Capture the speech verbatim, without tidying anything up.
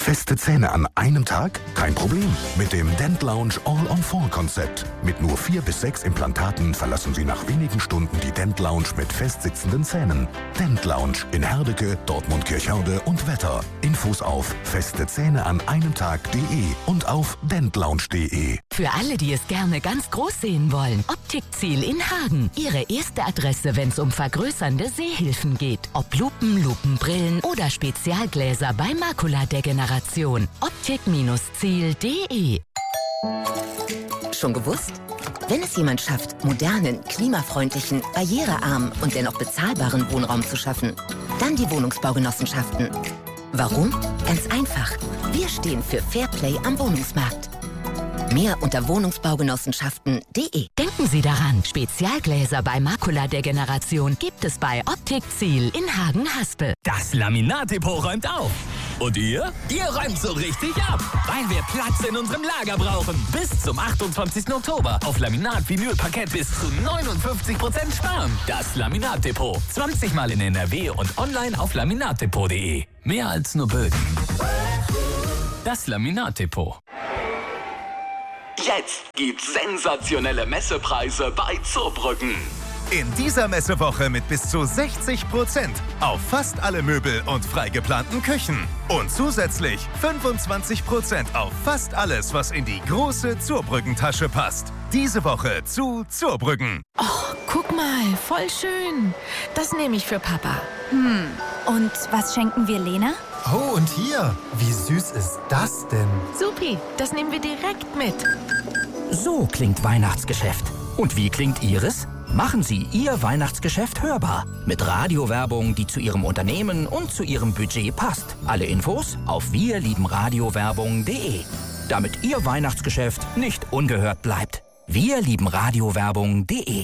Feste Zähne an einem Tag? Kein Problem. Mit dem Dent Lounge All-on-Four-Konzept. Mit nur vier bis sechs Implantaten verlassen Sie nach wenigen Stunden die Dent Lounge mit festsitzenden Zähnen. Dent Lounge in Herdecke, Dortmund-Kirchhörde und Wetter. Infos auf festezähne an einem Tag.de und auf dentlounge punkt de. Für alle, die es gerne ganz groß sehen wollen, Optikziel in Hagen. Ihre erste Adresse, wenn es um vergrößernde Sehhilfen geht. Ob Lupen, Lupenbrillen oder Spezialgläser bei Makuladegeneration. Optik-Ziel punkt de. Schon gewusst? Wenn es jemand schafft, modernen, klimafreundlichen, barrierearmen und dennoch bezahlbaren Wohnraum zu schaffen, dann die Wohnungsbaugenossenschaften. Warum? Ganz einfach. Wir stehen für Fairplay am Wohnungsmarkt. Mehr unter wohnungsbaugenossenschaften punkt de. Denken Sie daran, Spezialgläser bei Makuladegeneration gibt es bei Optikziel in Hagen-Haspe. Das Laminat-Depot räumt auf. Und ihr? Ihr räumt so richtig ab, weil wir Platz in unserem Lager brauchen. Bis zum achtundzwanzigsten Oktober auf Laminat, Vinyl, Parkett bis zu neunundfünfzig Prozent sparen. Das Laminat-Depot. zwanzig Mal in N R W und online auf laminatdepot punkt de. Mehr als nur Böden. Das Laminat-Depot. Jetzt gibt's sensationelle Messepreise bei Zurbrüggen. In dieser Messewoche mit bis zu sechzig Prozent auf fast alle Möbel und frei geplanten Küchen. Und zusätzlich fünfundzwanzig Prozent auf fast alles, was in die große Zurbrüggen-Tasche passt. Diese Woche zu Zurbrüggen. Oh, guck mal, voll schön. Das nehme ich für Papa. Hm, und was schenken wir Lena? Oh, und hier, wie süß ist das denn? Supi, das nehmen wir direkt mit. So klingt Weihnachtsgeschäft. Und wie klingt Ihres? Machen Sie Ihr Weihnachtsgeschäft hörbar. Mit Radiowerbung, die zu Ihrem Unternehmen und zu Ihrem Budget passt. Alle Infos auf wir lieben radiowerbung punkt de. Damit Ihr Weihnachtsgeschäft nicht ungehört bleibt. wir lieben radiowerbung punkt de.